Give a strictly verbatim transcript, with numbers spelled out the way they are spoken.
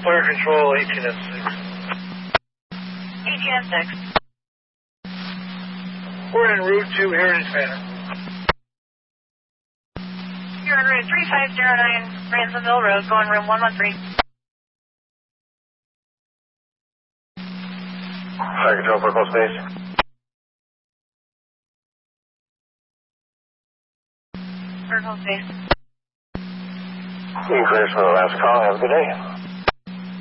Fire control, eighteen and six. eighteen and six. We're en route to Heritage Manor. You're en route three five zero nine, Ransomville Road, going room one one three. Fire control, purple space. Purple space. You can clear us for the last call. Have a good day.